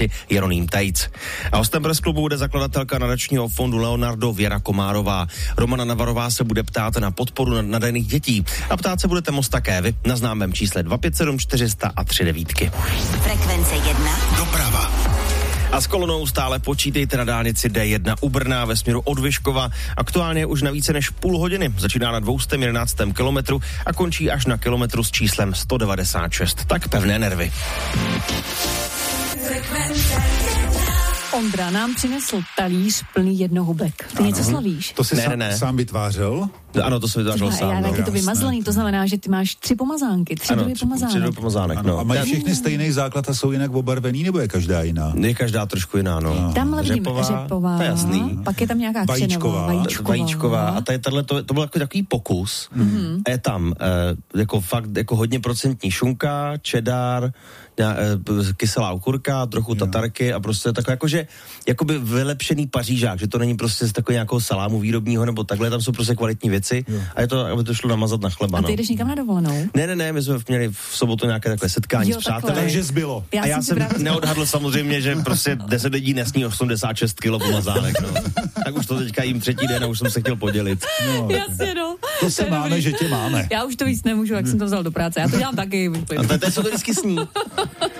Jeroným Tejc. A hostem Press Clubu bude zakladatelka nadačního fondu Leonardo Věra Komárová. Romana Navarová se bude ptát na podporu nadaných dětí. A ptát se budete moc také vy na známém čísle 257 400 a 39. Frekvence 1. Doprava. A s kolonou stále počítejte na dálnici D1 u Brna ve směru od Vyškova. Aktuálně už na více než půl hodiny. Začíná na 211. kilometru a končí až na kilometru s číslem 196. Tak pevné nervy. Ondra nám přinesl talíř plný jednohubek. Ty něco slavíš? To jsi Ne. sám vytvářel? Ano, to jsem vytvářel sám. Jak je to vymazlený, to znamená, že ty máš 3 pomazánky, 3 druhy pomazánek. 3 druhy pomazánek, Ano, no. a mají všichni stejný základ a jsou jinak obarvený, nebo je každá jiná? Je každá trošku jiná, no. Tamhle vidím řepová, to je jasný. pak je tam nějaká křenová, vajíčková. A tady to byl jako takový pokus. A je tam jako fakt jako hodně procentní šunka, cheddar, kyselá okurka, trochu tatarky a prostě takové jakože jakoby vylepšený pařížák, že to není prostě z takového nějakého salámu výrobního nebo takhle, tam jsou prostě kvalitní věci a je to, aby to šlo namazat na chleba. A ty jdeš někam na dovolenou? Ne, my jsme měli v sobotu nějaké takové setkání s přáteli. Takže zbylo. A já jsem neodhadl samozřejmě, že prostě 10 lidí nesní 86 kilo pomazánek, no. Tak už to teďka jím 3. den a už jsem se chtěl podělit. No, Jasně, no. To se máme, dobrý. Že tě máme. Já už to víc nemůžu, jak jsem to vzal do práce. Já to dělám taky. A to se to vždycky sní.